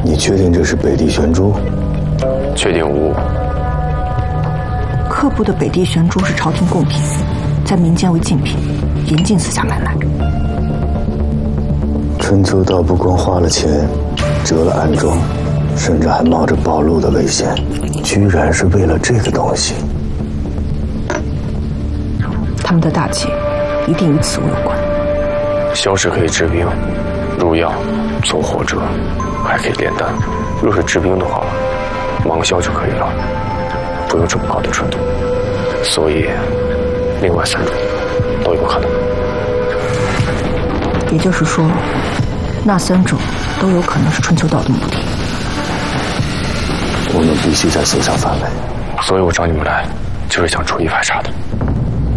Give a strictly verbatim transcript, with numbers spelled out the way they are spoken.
你确定这是北地玄珠？ 确定无误。 刻部的北地玄珠是朝廷贡品，在民间为禁品，严禁私下买卖。 春秋道不光花了钱，折了暗桩，甚至还冒着暴露的危险，居然是为了这个东西。 他们的大计一定与此物有关。 消食可以治病，入药做火折，还可以炼丹。若是治病的话，芒硝就可以了，不用这么高的纯度。所以，另外三种都有可能。 也就是说，那三种都有可能是春秋道的目的。 我们必须在缩小范围。 所以我找你们来，就是想出一盘啥的。